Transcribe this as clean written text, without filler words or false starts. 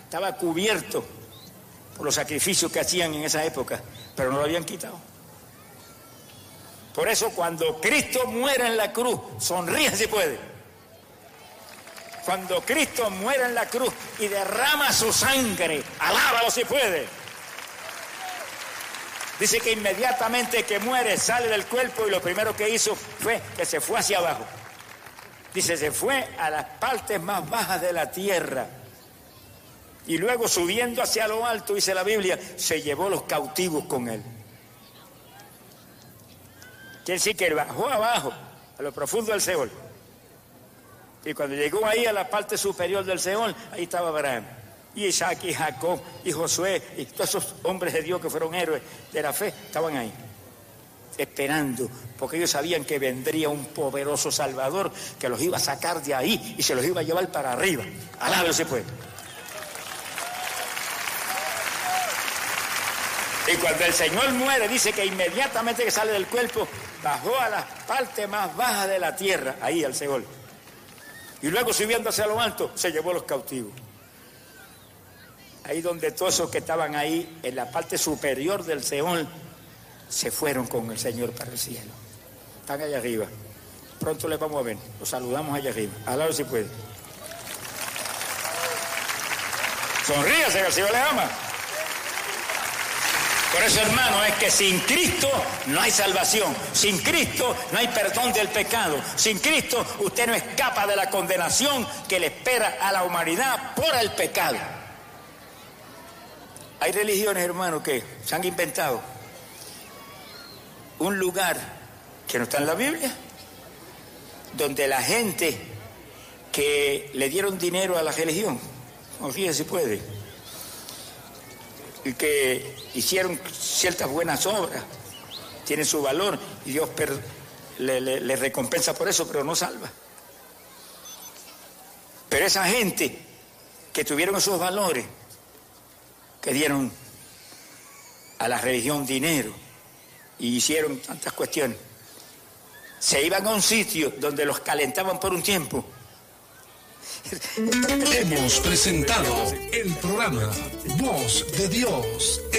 estaba cubierto por los sacrificios que hacían en esa época, pero no lo habían quitado. Por eso cuando Cristo muera en la cruz, sonríe si puede. Cuando Cristo muera en la cruz y derrama su sangre, alábalo si puede. Dice que inmediatamente que muere sale del cuerpo y lo primero que hizo fue que se fue hacia abajo. Dice, se fue a las partes más bajas de la tierra. Y luego subiendo hacia lo alto, dice la Biblia, se llevó los cautivos con él. Quiere decir que él bajó abajo, a lo profundo del Seol. Y cuando llegó ahí a la parte superior del Seol, ahí estaba Abraham, y Isaac, y Jacob, y Josué, y todos esos hombres de Dios que fueron héroes de la fe, estaban ahí, esperando, porque ellos sabían que vendría un poderoso Salvador que los iba a sacar de ahí y se los iba a llevar para arriba. Alábalo se puede. Y cuando el Señor muere, dice que inmediatamente que sale del cuerpo, bajó a la parte más baja de la tierra, ahí al Seol. Y luego subiendo hacia lo alto, se llevó los cautivos. Ahí donde todos esos que estaban ahí, en la parte superior del Seol, se fueron con el Señor para el cielo. Están allá arriba. Pronto les vamos a ver. Los saludamos allá arriba. Alá si puede. Sonríase, que el Señor le ama. Por eso, hermano, es que sin Cristo no hay salvación. Sin Cristo no hay perdón del pecado. Sin Cristo usted no escapa de la condenación que le espera a la humanidad por el pecado. Hay religiones, hermano, que se han inventado un lugar que no está en la Biblia, donde la gente que le dieron dinero a la religión, fíjese si puede, y que hicieron ciertas buenas obras, tienen su valor y Dios le recompensa por eso, pero no salva. Pero esa gente que tuvieron esos valores, que dieron a la religión dinero y hicieron tantas cuestiones, se iban a un sitio donde los calentaban por un tiempo. Hemos presentado el programa Voz de Dios.